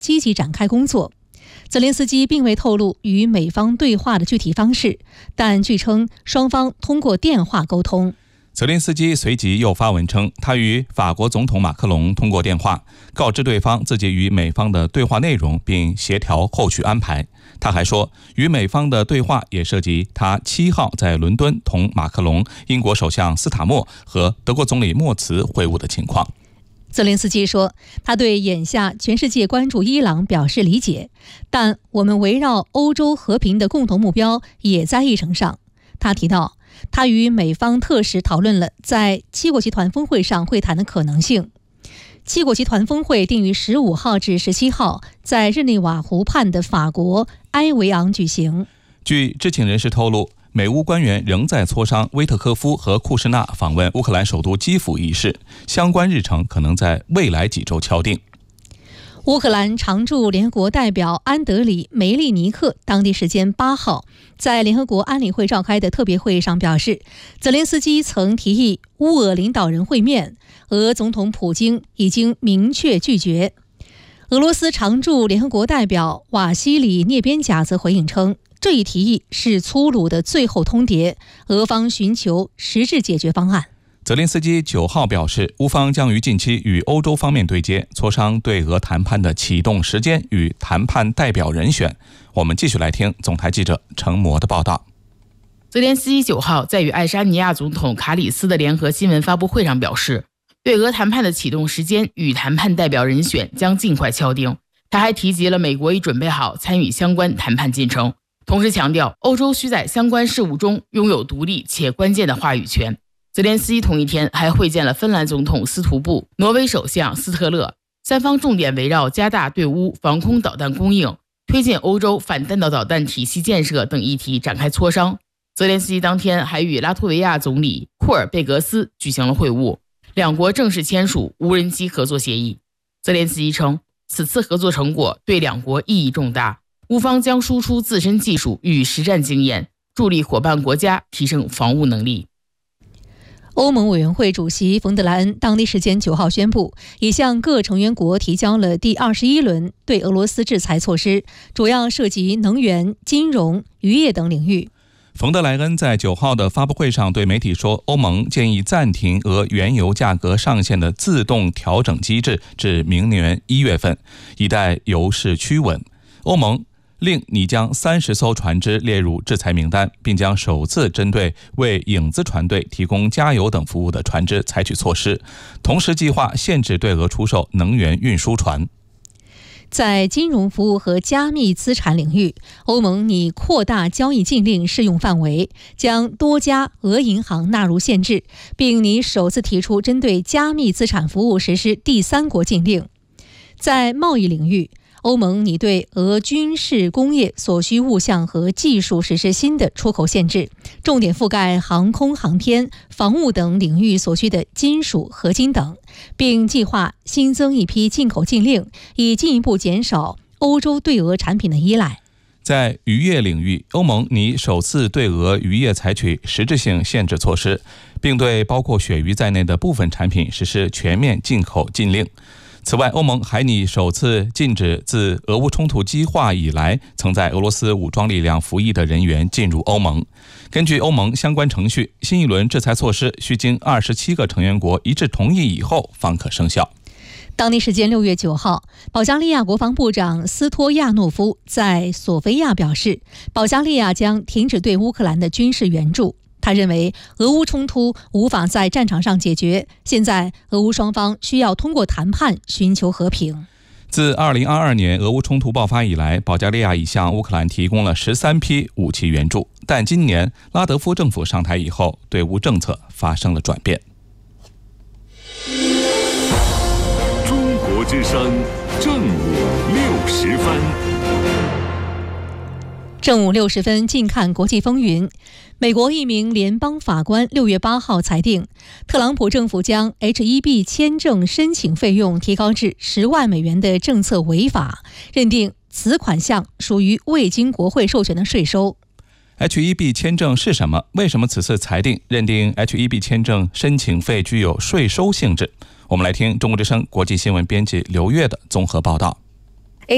积极展开工作。泽连斯基并未透露与美方对话的具体方式，但据称双方通过电话沟通。 泽连斯基随即又发文称，他与法国总统马克龙通过电话，告知对方自己与美方的对话内容，并协调后续安排。他还说，与美方的对话也涉及他7号在伦敦同马克龙、英国首相斯塔默和德国总理默茨会晤的情况。 泽连斯基说，他对眼下全世界关注伊朗表示理解，但我们围绕欧洲和平的共同目标也在议程上。他提到，他与美方特使讨论了在七国集团峰会上会谈的可能性。七国集团峰会定于15号至17号在日内瓦湖畔的法国埃维昂举行。 据知情人士透露，美乌官员仍在磋商威特科夫和库什纳访问乌克兰首都基辅一事，相关日程可能在未来几周敲定。 乌克兰常驻联合国代表安德里·梅利尼克当地时间8号在联合国安理会召开的特别会议上表示，泽连斯基曾提议乌俄领导人会面，俄总统普京已经明确拒绝。俄罗斯常驻联合国代表瓦西里涅边贾则回应称，这一提议是粗鲁的最后通牒，俄方寻求实质解决方案。 泽连斯基9号表示，乌方将于近期与欧洲方面对接，磋商对俄谈判的启动时间与谈判代表人选。我们继续来听总台记者程模的报道。 泽连斯基9号在与爱沙尼亚总统卡里斯的联合新闻发布会上表示，对俄谈判的启动时间与谈判代表人选将尽快敲定。他还提及了美国已准备好参与相关谈判进程，同时强调欧洲需在相关事务中拥有独立且关键的话语权。泽连斯基同一天还会见了芬兰总统斯图布、挪威首相斯特勒，三方重点围绕加大对乌防空导弹供应、推进欧洲反弹道导弹体系建设等议题展开磋商。泽连斯基当天还与拉脱维亚总理库尔贝格斯举行了会晤，两国正式签署无人机合作协议。泽连斯基称，此次合作成果对两国意义重大，乌方将输出自身技术与实战经验，助力伙伴国家提升防务能力。 欧盟委员会主席冯德莱恩当地时间9号宣布，已向各成员国提交了第21轮对俄罗斯制裁措施，主要涉及能源、金融、渔业等领域。 冯德莱恩在9号的发布会上对媒体说，欧盟建议暂停俄原油价格上限的自动调整机制至明年1月份，以待油市趋稳。欧盟令拟将30艘船只列入制裁名单，并将首次针对为影子船队提供加油等服务的船只采取措施，同时计划限制对俄出售能源运输船。 在金融服务和加密资产领域，欧盟拟扩大交易禁令适用范围，将多家俄银行纳入限制，并拟首次提出针对加密资产服务实施第三国禁令。在贸易领域，欧盟拟对俄军事工业所需物项和技术实施新的出口限制，重点覆盖航空航天、防务等领域所需的金属、合金等，并计划新增一批进口禁令，以进一步减少欧洲对俄产品的依赖。 在渔业领域，欧盟拟首次对俄渔业采取实质性限制措施，并对包括鳕鱼在内的部分产品实施全面进口禁令。此外，欧盟还拟首次禁止自俄乌冲突激化以来曾在俄罗斯武装力量服役的人员进入欧盟。根据欧盟相关程序，新一轮制裁措施需经27个成员国一致同意以后方可生效。 当地时间6月9号，保加利亚国防部长斯托亚诺夫在索菲亚表示，保加利亚将停止对乌克兰的军事援助。他认为俄乌冲突无法在战场上解决，现在俄乌双方需要通过谈判寻求和平。 自2022年俄乌冲突爆发以来，保加利亚已向乌克兰提供了13批武器援助，但今年拉德夫政府上台以后，对乌政策发生了转变。 中国之声正午60分。 正午60分，近看国际风云。美国一名联邦法官6月8号裁定，特朗普政府将 H-1B 签证申请费用提高至10万美元的政策违法，认定此款项属于未经国会授权的税收。 H-1B 签证是什么？为什么此次裁定认定 H-1B 签证申请费具有税收性质？我们来听中国之声国际新闻编辑刘月的综合报道。